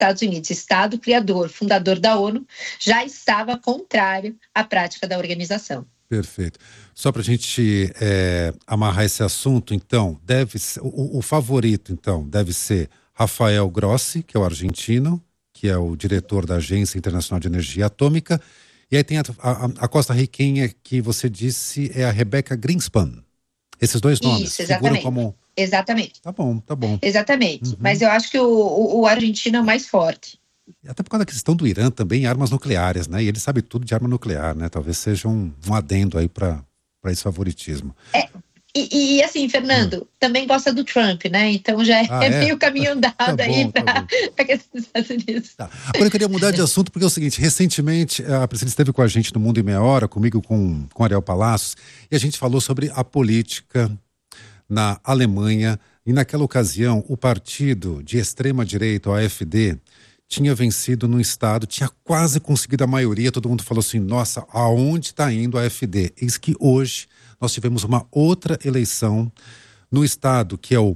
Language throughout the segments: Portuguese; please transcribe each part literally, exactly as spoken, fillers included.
Estados Unidos, Estado criador, fundador da ONU, já estava contrário à prática da organização. Perfeito. Só para a gente é, amarrar esse assunto, então, deve ser, o, o favorito, então, deve ser Rafael Grossi, que é o argentino, que é o diretor da Agência Internacional de Energia Atômica, e aí tem a, a, a costarriquenha que você disse é a Rebecca Greenspan. Esses dois nomes Isso, exatamente. figuram como... Exatamente. Tá bom, tá bom. Exatamente. Uhum. Mas eu acho que o, o, o argentino é o mais forte. Até por causa da questão do Irã também, armas nucleares, né? E ele sabe tudo de arma nuclear, né? Talvez seja um, um adendo aí para esse favoritismo. É, e, e assim, Fernando, hum. também gosta do Trump, né? Então já ah, é, é meio caminho andado tá bom, aí para tá a questão dos Estados Unidos. Tá. Agora eu queria mudar de assunto porque é o seguinte, recentemente a Priscila esteve com a gente no Mundo em Meia Hora, comigo com, com Ariel Palácios, e a gente falou sobre a política na Alemanha, e naquela ocasião o partido de extrema-direita, o A F D, tinha vencido no estado, tinha quase conseguido a maioria, todo mundo falou assim, nossa, aonde está indo a A F D? Eis que hoje nós tivemos uma outra eleição no estado, que é o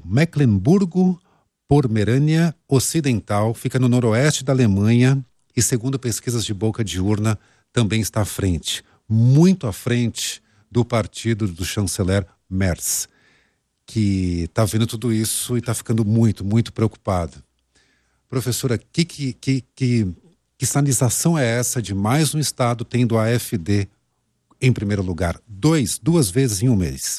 Mecklenburgo-Pomerânia Ocidental, fica no noroeste da Alemanha e, segundo pesquisas de boca de urna, também está à frente, muito à frente do partido do chanceler Merz, que está vendo tudo isso e está ficando muito, muito preocupado. Professora, que, que, que, que, que sinalização é essa de mais um estado tendo a A F D em primeiro lugar? Dois, duas vezes em um mês.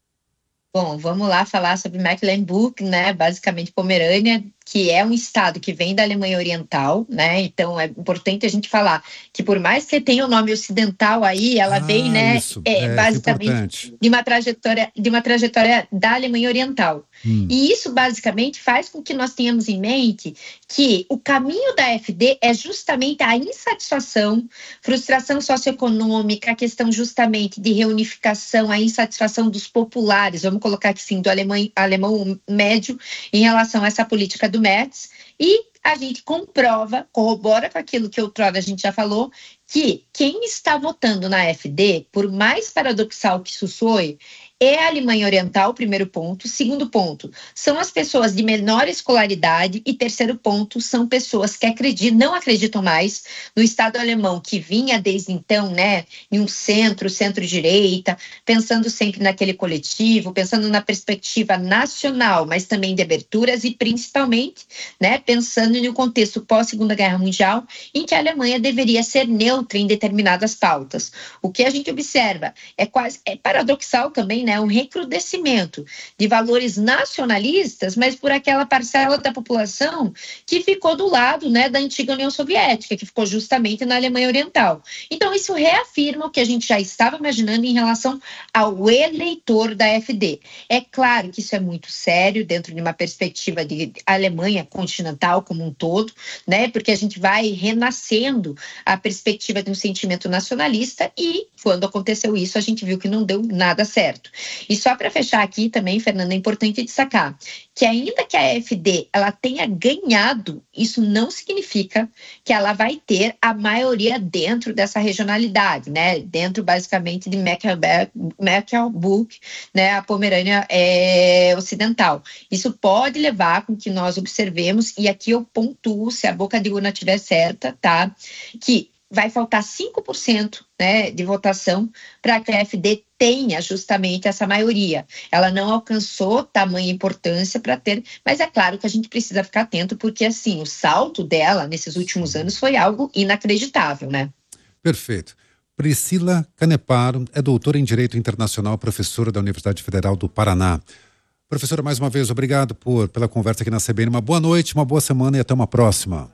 Bom, vamos lá falar sobre Mecklenburg, né? Basicamente Pomerânia, que é um estado que vem da Alemanha Oriental, né? Então é importante a gente falar que por mais que tenha o nome ocidental aí, ela ah, vem, né? Isso. É, é, basicamente de uma trajetória de uma trajetória da Alemanha Oriental. Hum. E isso basicamente faz com que nós tenhamos em mente que o caminho da A F D é justamente a insatisfação, frustração socioeconômica, a questão justamente de reunificação, a insatisfação dos populares, vamos colocar aqui sim, do alemão, alemão médio em relação a essa política do Merz, e a gente comprova, corrobora com aquilo que outrora a gente já falou, que quem está votando na A F D, por mais paradoxal que isso soe, é a Alemanha Oriental, primeiro ponto. Segundo ponto, são as pessoas de menor escolaridade. E terceiro ponto, são pessoas que acreditam, não acreditam mais no Estado alemão, que vinha desde então, né, em um centro, centro-direita, pensando sempre naquele coletivo, pensando na perspectiva nacional, mas também de aberturas e principalmente, né, pensando no contexto pós-Segunda Guerra Mundial, em que a Alemanha deveria ser neutra em determinadas pautas. O que a gente observa é quase é paradoxal também, né, um recrudescimento de valores nacionalistas, mas por aquela parcela da população que ficou do lado, né, da antiga União Soviética, que ficou justamente na Alemanha Oriental. Então isso reafirma o que a gente já estava imaginando em relação ao eleitor da A F D. É claro que isso é muito sério dentro de uma perspectiva de Alemanha continental como um todo, né, porque a gente vai renascendo a perspectiva de um sentimento nacionalista e quando aconteceu isso a gente viu que não deu nada certo. E só para fechar aqui também, Fernanda, é importante destacar que ainda que a A F D ela tenha ganhado, isso não significa que ela vai ter a maioria dentro dessa regionalidade, né? Dentro basicamente de Mecklenburg, Mecklenburg, né? A Pomerânia é, Ocidental. Isso pode levar com que nós observemos, e aqui eu pontuo, se a boca de urna estiver certa, tá? Que vai faltar cinco por cento, né, de votação para que a A F D tenha justamente essa maioria. Ela não alcançou tamanha importância para ter, mas é claro que a gente precisa ficar atento, porque assim, o salto dela nesses últimos anos foi algo inacreditável, né? Perfeito. Priscila Caneparo é doutora em Direito Internacional, professora da Universidade Federal do Paraná. Professora, mais uma vez, obrigado por, pela conversa aqui na C B N. Uma boa noite, uma boa semana e até uma próxima.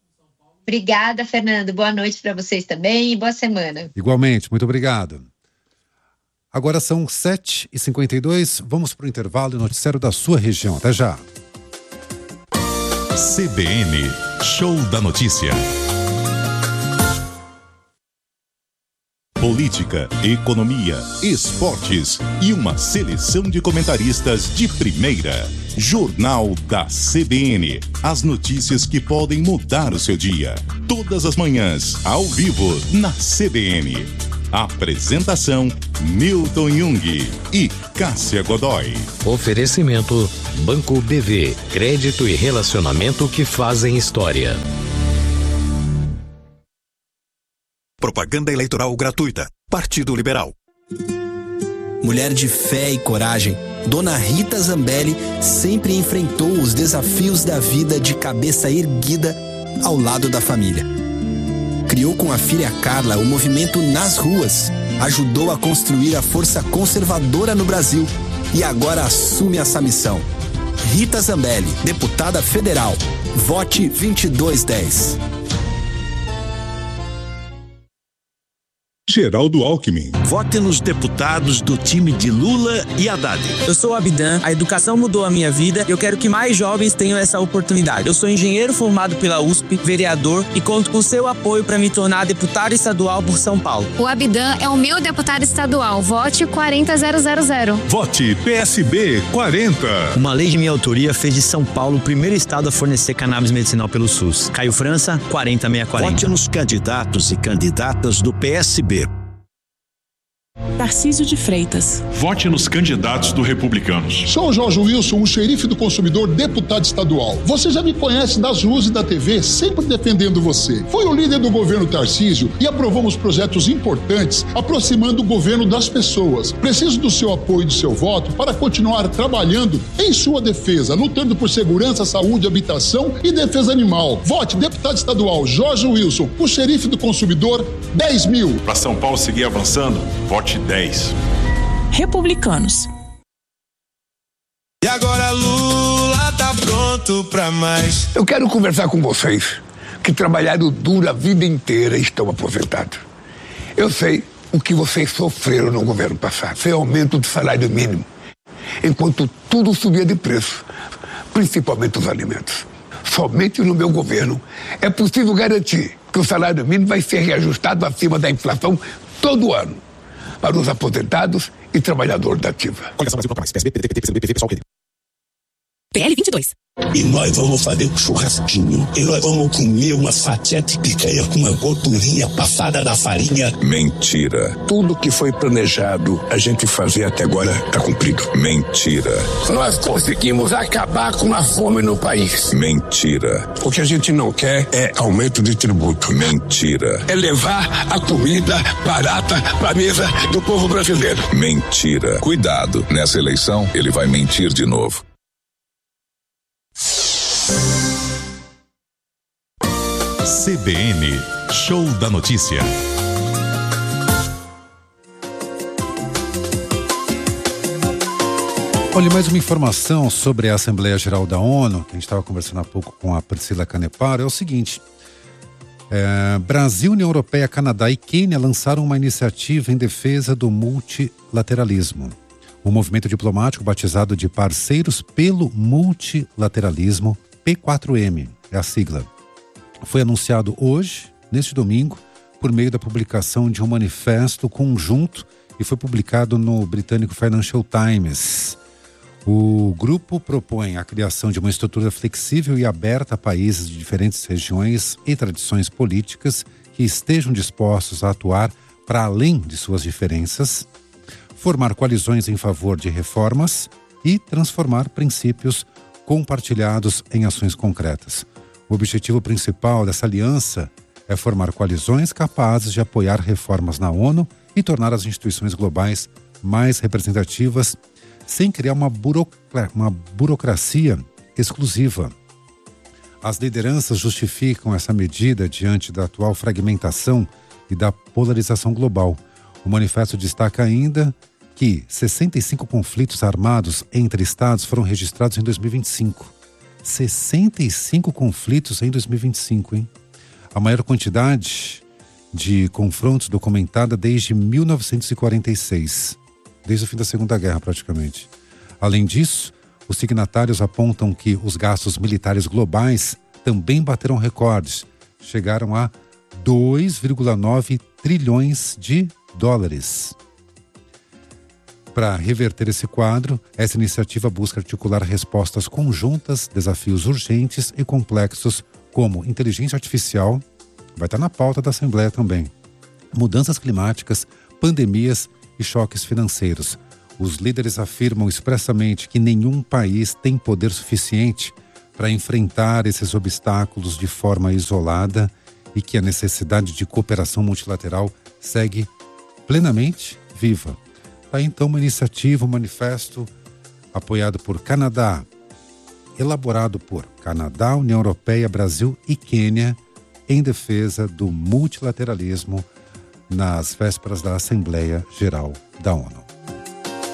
Obrigada, Fernando. Boa noite para vocês também e boa semana. Igualmente, muito obrigado. Agora são sete e cinquenta e dois, vamos para o intervalo e noticiário da sua região. Até já. C B N, Show da Notícia. Política, economia, esportes e uma seleção de comentaristas de primeira. Jornal da C B N. As notícias que podem mudar o seu dia. Todas as manhãs, ao vivo, na C B N. Apresentação: Milton Jung e Cássia Godoy. Oferecimento: Banco B V. Crédito e relacionamento que fazem história. Propaganda eleitoral gratuita. Partido Liberal. Mulher de fé e coragem, Dona Rita Zambelli sempre enfrentou os desafios da vida de cabeça erguida ao lado da família. Criou com a filha Carla o movimento Nas Ruas, ajudou a construir a força conservadora no Brasil e agora assume essa missão. Rita Zambelli, deputada federal. Vote vinte e dois dez. Geraldo Alckmin. Vote nos deputados do time de Lula e Haddad. Eu sou o Abidan, a educação mudou a minha vida e eu quero que mais jovens tenham essa oportunidade. Eu sou engenheiro formado pela U S P, vereador e conto com seu apoio para me tornar deputado estadual por São Paulo. O Abidan é o meu deputado estadual. Vote quarenta mil. Vote P S B quarenta. Uma lei de minha autoria fez de São Paulo o primeiro estado a fornecer cannabis medicinal pelo SUS. Caio França, quarenta mil seiscentos e quarenta. Vote nos candidatos e candidatas do P S B. Tarcísio de Freitas. Vote nos candidatos do Republicanos. Sou o Jorge Wilson, o xerife do consumidor, deputado estadual. Você já me conhece das ruas e da T V, sempre defendendo você. Fui o líder do governo Tarcísio e aprovamos projetos importantes, aproximando o governo das pessoas. Preciso do seu apoio e do seu voto para continuar trabalhando em sua defesa, lutando por segurança, saúde, habitação e defesa animal. Vote deputado estadual Jorge Wilson, o xerife do consumidor, dez mil. Para São Paulo seguir avançando, vote dez. Republicanos. E agora Lula tá pronto pra mais. Eu quero conversar com vocês que trabalharam duro a vida inteira e estão aposentados. Eu sei o que vocês sofreram no governo passado. Foi aumento do salário mínimo, enquanto tudo subia de preço, principalmente os alimentos. Somente no meu governo é possível garantir que o salário mínimo vai ser reajustado acima da inflação todo ano, para os aposentados e trabalhadores da ativa. Coligação Brasil mais. P S B, P D T, P T C B, P V, pessoal, P L vinte e dois. E nós vamos fazer um churrasquinho. E nós vamos comer uma fatia de picanha com uma gordurinha passada na farinha. Mentira. Tudo que foi planejado a gente fazer até agora está cumprido. Mentira. Nós conseguimos acabar com a fome no país. Mentira. O que a gente não quer é aumento de tributo. Mentira. É levar a comida barata para a mesa do povo brasileiro. Mentira. Cuidado, nessa eleição ele vai mentir de novo. C B N, Show da Notícia. Olha, mais uma informação sobre a Assembleia Geral da ONU, que a gente estava conversando há pouco com a Priscila Caneparo, é o seguinte: é, Brasil, União Europeia, Canadá e Quênia lançaram uma iniciativa em defesa do multilateralismo. O movimento diplomático batizado de Parceiros pelo Multilateralismo, P quatro M, é a sigla. Foi anunciado hoje, neste domingo, por meio da publicação de um manifesto conjunto e foi publicado no britânico Financial Times. O grupo propõe a criação de uma estrutura flexível e aberta a países de diferentes regiões e tradições políticas que estejam dispostos a atuar para além de suas diferenças, formar coalizões em favor de reformas e transformar princípios compartilhados em ações concretas. O objetivo principal dessa aliança é formar coalizões capazes de apoiar reformas na ONU e tornar as instituições globais mais representativas, sem criar uma, burocra- uma burocracia exclusiva. As lideranças justificam essa medida diante da atual fragmentação e da polarização global. O manifesto destaca ainda que sessenta e cinco conflitos armados entre estados foram registrados em dois mil e vinte e cinco. sessenta e cinco conflitos em dois mil e vinte e cinco, hein? A maior quantidade de confrontos documentada desde mil novecentos e quarenta e seis, desde o fim da Segunda Guerra praticamente. Além disso, os signatários apontam que os gastos militares globais também bateram recordes, chegaram a dois vírgula nove trilhões de dólares. Para reverter esse quadro, essa iniciativa busca articular respostas conjuntas, desafios urgentes e complexos como inteligência artificial, vai estar na pauta da Assembleia também, mudanças climáticas, pandemias e choques financeiros. Os líderes afirmam expressamente que nenhum país tem poder suficiente para enfrentar esses obstáculos de forma isolada e que a necessidade de cooperação multilateral segue plenamente viva. Está então uma iniciativa, um manifesto apoiado por Canadá, elaborado por Canadá, União Europeia, Brasil e Quênia, em defesa do multilateralismo nas vésperas da Assembleia Geral da ONU.